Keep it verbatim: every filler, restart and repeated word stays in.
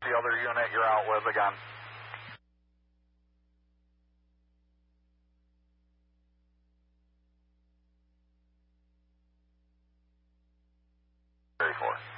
The other unit you're out with again. thirty-four.